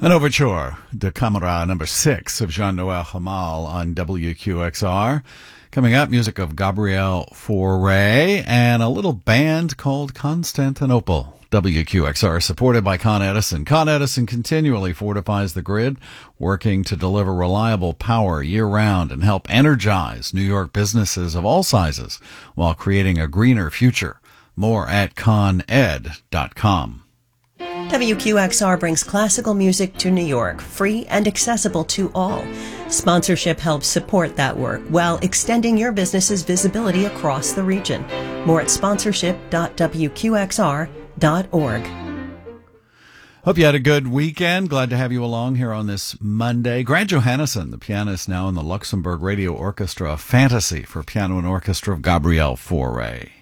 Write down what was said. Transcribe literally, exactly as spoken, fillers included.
An overture, de Camera number six of Jean-Noel Hamal on W Q X R. Coming up, music of Gabriel Fauré and a little band called Constantinople. W Q X R supported by Con Edison. Con Edison continually fortifies the grid, working to deliver reliable power year-round and help energize New York businesses of all sizes while creating a greener future. More at con ed dot com. W Q X R brings classical music to New York, free and accessible to all. Sponsorship helps support that work while extending your business's visibility across the region. More at sponsorship dot w q x r dot org. Hope you had a good weekend. Glad to have you along here on this Monday. Grant Johannesson, the pianist now in the Luxembourg Radio Orchestra, Fantasy for piano and orchestra of Gabriel Fauré.